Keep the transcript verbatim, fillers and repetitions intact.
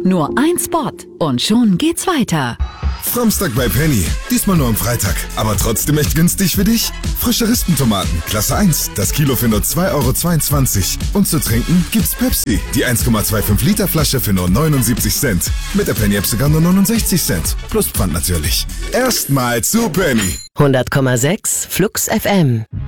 Nur ein Spot und schon geht's weiter. Frommstag bei Penny. Diesmal nur am Freitag. Aber trotzdem echt günstig für dich. Frische Rispentomaten, Klasse eins. Das Kilo für nur zwei Euro zweiundzwanzig. Und zu trinken gibt's Pepsi. Die eins Komma fünfundzwanzig Liter Flasche für nur neunundsiebzig Cent. Mit der Penny-App sogar nur neunundsechzig Cent. Plus Pfand natürlich. Erstmal zu Penny. hundert Komma sechs Flux F M.